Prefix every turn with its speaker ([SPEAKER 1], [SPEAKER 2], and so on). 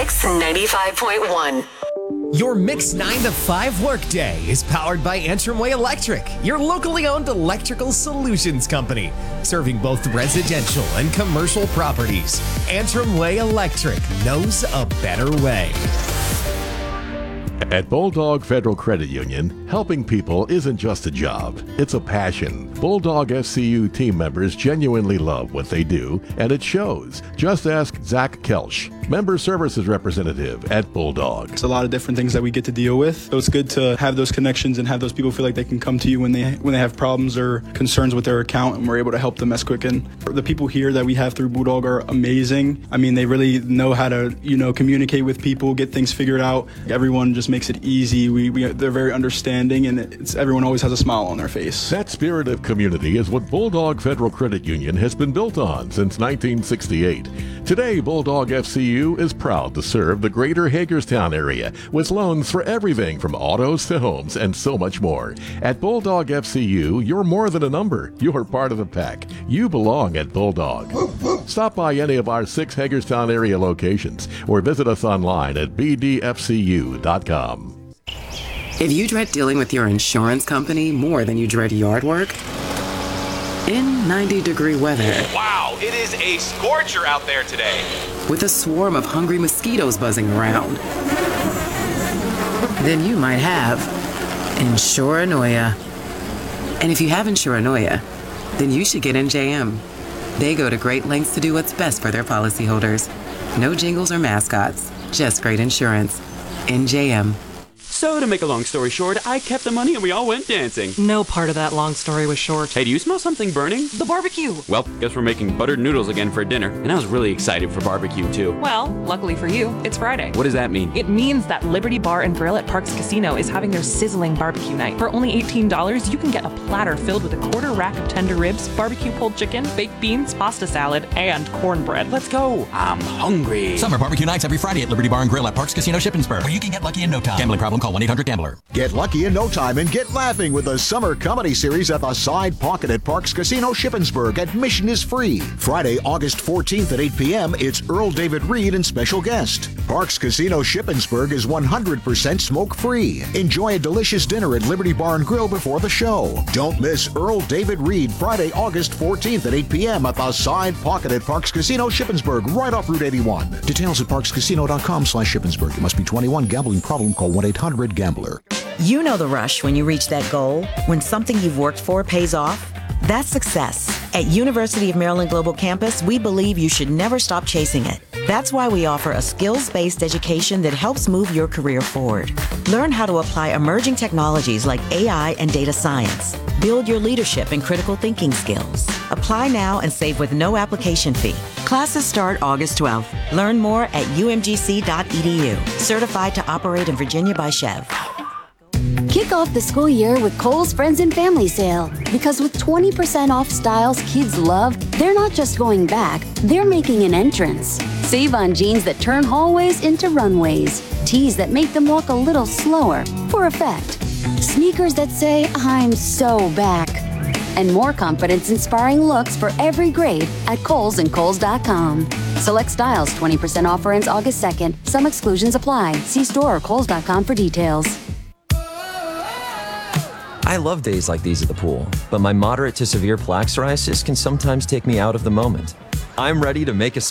[SPEAKER 1] Mix 95.1.
[SPEAKER 2] Your Mix 9 to 5 workday is powered by Antrim Way Electric, your locally owned electrical solutions company, serving both residential and commercial properties. Antrim Way Electric knows a better way.
[SPEAKER 3] At Bulldog Federal Credit Union, helping people isn't just a job, it's a passion. Bulldog FCU team members genuinely love what they do, and it shows. Just ask Zach Kelsch, Member Services Representative at Bulldog.
[SPEAKER 4] It's a lot of different things that we get to deal with, so it's good to have those connections and have those people feel like they can come to you when they have problems or concerns with their account, and we're able to help them as quick. And the people here that we have through Bulldog are amazing. I mean, they really know how to, communicate with people, get things figured out. Everyone just makes it easy. They're very understanding, and everyone always has a smile on their face.
[SPEAKER 3] That spirit of community is what Bulldog Federal Credit Union has been built on since 1968. Today, Bulldog FCU is proud to serve the greater Hagerstown area with loans for everything from autos to homes and so much more. At Bulldog FCU, you're more than a number. You're part of the pack. You belong at Bulldog. Stop by any of our 6 Hagerstown area locations or visit us online at bdfcu.com.
[SPEAKER 5] If you dread dealing with your insurance company more than you dread yard work, in 90-degree weather,
[SPEAKER 6] wow, it is a scorcher out there today,
[SPEAKER 5] with a swarm of hungry mosquitoes buzzing around, then you might have Insuranoia. And if you have Insuranoia, then you should get NJM. They go to great lengths to do what's best for their policyholders. No jingles or mascots, just great insurance. NJM.
[SPEAKER 7] So, to make a long story short, I kept the money and we all went dancing.
[SPEAKER 8] No part of that long story was short.
[SPEAKER 7] Hey, do you smell something burning?
[SPEAKER 8] The barbecue.
[SPEAKER 7] Well, guess we're making buttered noodles again for dinner, and I was really excited for barbecue too.
[SPEAKER 8] Well, luckily for you, it's Friday.
[SPEAKER 7] What does that mean?
[SPEAKER 8] It means that Liberty Bar and Grill at Parks Casino is having their sizzling barbecue night. For only $18, you can get a platter filled with a quarter rack of tender ribs, barbecue pulled chicken, baked beans, pasta salad, and cornbread.
[SPEAKER 7] Let's go. I'm hungry.
[SPEAKER 9] Summer barbecue nights every Friday at Liberty Bar and Grill at Parks Casino Shippensburg, where you can get lucky in no time. Gambling problem? Call 1-800-GAMBLER.
[SPEAKER 10] Get lucky in no time and get laughing with the summer comedy series at the Side Pocket at Parks Casino Shippensburg. Admission is free. Friday, August 14th at 8 p.m., it's Earl David Reed and special guest. Parks Casino Shippensburg is 100% smoke-free. Enjoy a delicious dinner at Liberty Bar and Grill before the show. Don't miss Earl David Reed Friday, August 14th at 8 p.m. at the Side Pocket at Parks Casino Shippensburg, right off Route 81. Details at parkscasino.com/Shippensburg. You must be 21. Gambling problem? Call 1-800-GAMBLER.
[SPEAKER 11] You know the rush when you reach that goal, when something you've worked for pays off. That's success. At University of Maryland Global Campus, we believe you should never stop chasing it. That's why we offer a skills-based education that helps move your career forward. Learn how to apply emerging technologies like AI and data science. Build your leadership and critical thinking skills. Apply now and save with no application fee. Classes start August 12th. Learn more at umgc.edu. Certified to operate in Virginia by Chev.
[SPEAKER 12] Kick off the school year with Kohl's Friends and Family Sale. Because with 20% off styles kids love, they're not just going back, they're making an entrance. Save on jeans that turn hallways into runways. Tees that make them walk a little slower, for effect. Sneakers that say, I'm so back. And more confidence-inspiring looks for every grade at Kohl's and Kohl's.com. Select styles, 20% offer ends August 2nd. Some exclusions apply. See store or Kohl's.com for details.
[SPEAKER 13] I love days like these at the pool, but my moderate to severe plaque psoriasis can sometimes take me out of the moment. I'm ready to make a